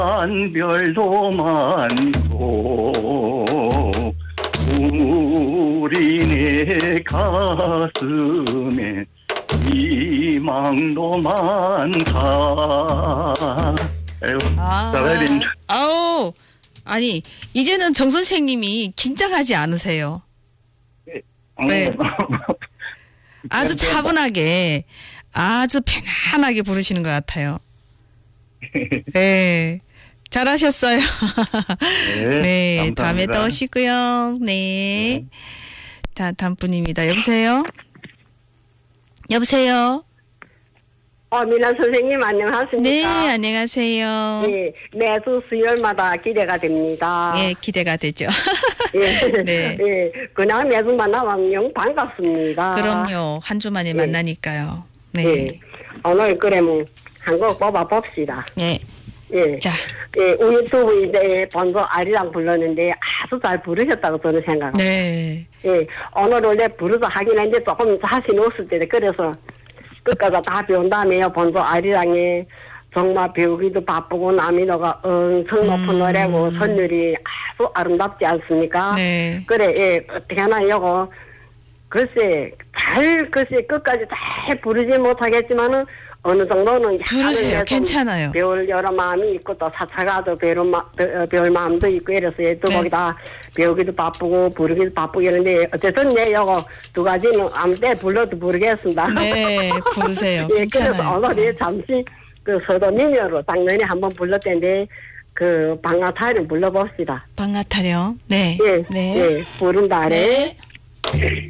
별도 많고 우리 내 가슴에 희망도 많다. 아유, 나가야 됩니다. 아우, 아니, 이제는 정 선생님이 긴장하지 않으세요. 네. 아주 차분하게, 아주 편안하게 부르시는 것 같아요. 네. 잘하셨어요. 네. 다음에 또 오시고요. 네. 다음 분입니다. 여보세요? 여보세요? 미나 선생님 안녕하십니까? 네, 안녕하세요. 예, 매주 수요일마다 기대가 됩니다. 예, 기대가 되죠. 예, 네. 예, 그냥 매주 만나면 영 반갑습니다. 그럼요. 한 주 만에 만나니까요. 네. 예, 오늘 그러면 한 곡 뽑아봅시다. 예. 예. 자. 예, 우리 유튜브 이제 본소 아리랑 불렀는데 아주 잘 부르셨다고 저는 생각합니다. 네. 예, 오늘 원래 부르서 하긴 했는데 조금 자신 없을 때 그래서 끝까지 다 배운 다음에요. 본소 아리랑에 정말 배우기도 바쁘고 남이노가 엄청 높은 노래고 선율이 아주 아름답지 않습니까? 네. 그래, 예, 어떻게 하나 요거 글쎄 끝까지 잘 부르지 못하겠지만은 어느 정도는 부르세요. 괜찮아요. 배울 여러 마음이 있고 또 사차가도 배울 마음도 있고 이래서 두 곡이 다 배우기도 바쁘고 부르기도 바쁘고 이런데 어쨌든 요거 두 가지는 아무 때 불러도 부르겠습니다. 네, 부르세요. 예, 그래서 괜찮아요. 오늘 잠시 그 서도민요로 작년에 한번 불렀던데 그 방아타령 불러봅시다. 방아타령. 네. 예, 네. 예, 부른다 아래. 네.